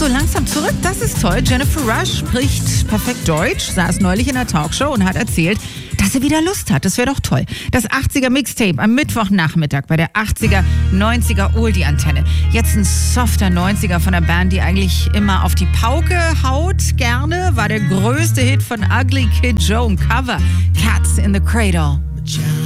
so langsam zurück. Das ist toll. Jennifer Rush spricht perfekt Deutsch, saß neulich in der Talkshow und hat erzählt, dass sie wieder Lust hat. Das wäre doch toll. Das 80er Mixtape am Mittwochnachmittag bei der 80er, 90er Oldie-Antenne. Jetzt ein softer 90er von der Band, die eigentlich immer auf die Pauke haut. Gerne war der größte Hit von Ugly Kid Joe, ein Cover. Cats in the Cradle.